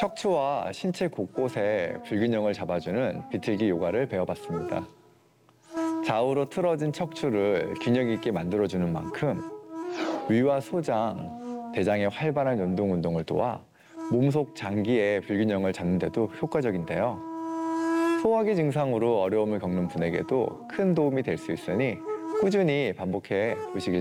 척추와 신체 곳곳에 불균형을 잡아주는 비틀기 요가를 배워봤습니다. 좌우로 틀어진 척추를 균형 있게 만들어주는 만큼 위와 소장, 대장의 활발한 운동을 도와 몸속 장기의 불균형을 잡는 데도 효과적인데요. 소화기 증상으로 어려움을 겪는 분에게도 큰 도움이 될 수 있으니 꾸준히 반복해 보시길